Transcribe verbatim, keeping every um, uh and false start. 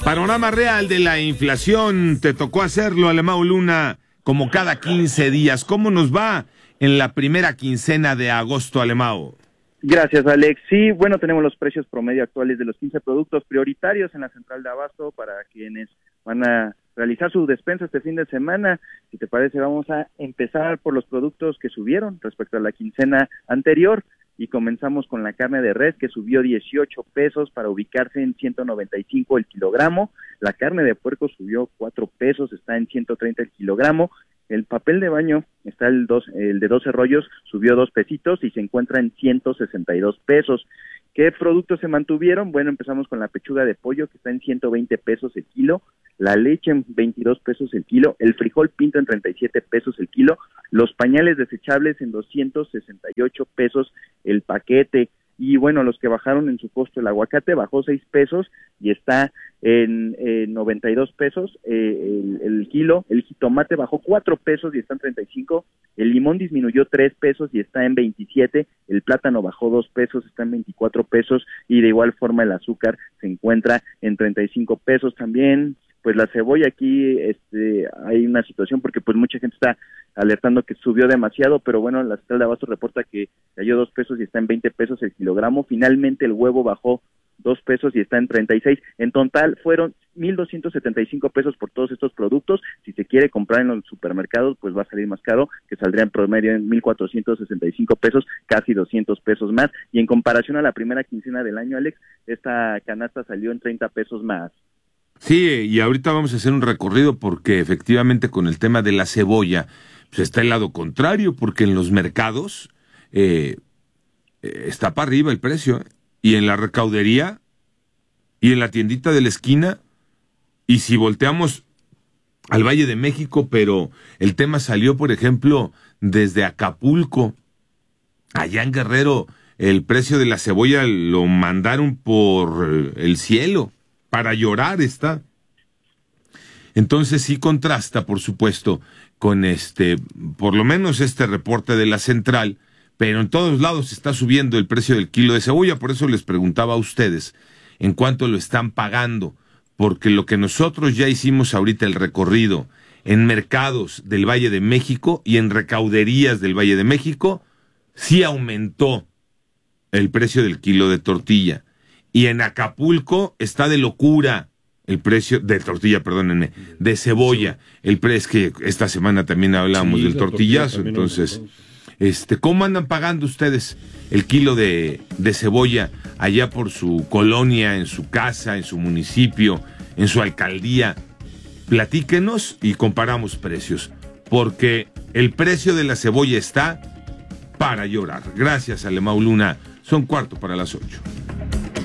Panorama real de la inflación, te tocó hacerlo, Alemão Luna, como cada quince días. ¿Cómo nos va en la primera quincena de agosto, Alemão? Gracias, Alex. Sí, bueno, tenemos los precios promedio actuales de los quince productos prioritarios en la central de abasto para quienes van a realizar su despensa este fin de semana. Si te parece, vamos a empezar por los productos que subieron respecto a la quincena anterior. Y comenzamos con la carne de res, que subió dieciocho pesos para ubicarse en ciento noventa y cinco el kilogramo. La carne de puerco subió cuatro pesos, está en ciento treinta el kilogramo. El papel de baño, está el, dos, el de doce rollos, subió dos pesitos y se encuentra en ciento sesenta y dos pesos. ¿Qué productos se mantuvieron? Bueno, empezamos con la pechuga de pollo, que está en ciento veinte pesos el kilo, la leche en veintidós pesos el kilo, el frijol pinto en treinta y siete pesos el kilo, los pañales desechables en doscientos sesenta y ocho pesos el paquete. Y bueno, los que bajaron en su costo, el aguacate bajó seis pesos y está en eh, noventa y dos pesos eh, el, el kilo, el jitomate bajó cuatro pesos y está en treinta y cinco, el limón disminuyó tres pesos y está en veintisiete, el plátano bajó dos pesos, está en veinticuatro pesos, y de igual forma el azúcar se encuentra en treinta y cinco pesos también. Pues la cebolla aquí, este, hay una situación porque pues mucha gente está alertando que subió demasiado, pero bueno, la central de abasto reporta que cayó dos pesos y está en veinte pesos el kilogramo. Finalmente el huevo bajó dos pesos y está en treinta y seis. En total fueron mil doscientos setenta y cinco pesos por todos estos productos. Si se quiere comprar en los supermercados, pues va a salir más caro, que saldría en promedio en mil cuatrocientos sesenta y cinco pesos, casi doscientos pesos más. Y en comparación a la primera quincena del año, Alex, esta canasta salió en treinta pesos más. Sí, y ahorita vamos a hacer un recorrido porque efectivamente con el tema de la cebolla, pues está el lado contrario, porque en los mercados eh, está para arriba el precio, y en la recaudería, y en la tiendita de la esquina, y si volteamos al Valle de México, pero el tema salió, por ejemplo, desde Acapulco, allá en Guerrero, el precio de la cebolla lo mandaron por el cielo. Para llorar está. Entonces sí contrasta, por supuesto, con este, por lo menos este reporte de la central, pero en todos lados está subiendo el precio del kilo de cebolla. Por eso les preguntaba a ustedes en cuánto lo están pagando, porque lo que nosotros ya hicimos ahorita el recorrido en mercados del Valle de México y en recauderías del Valle de México, sí aumentó el precio del kilo de tortilla. Y en Acapulco está de locura el precio de tortilla, perdónenme, de cebolla. El precio es que esta semana también hablamos sí, del tortillazo, entonces, este, ¿cómo andan pagando ustedes el kilo de, de cebolla allá por su colonia, en su casa, en su municipio, en su alcaldía? Platíquenos y comparamos precios, porque el precio de la cebolla está para llorar. Gracias, Alemão Luna. Son cuarto para las ocho.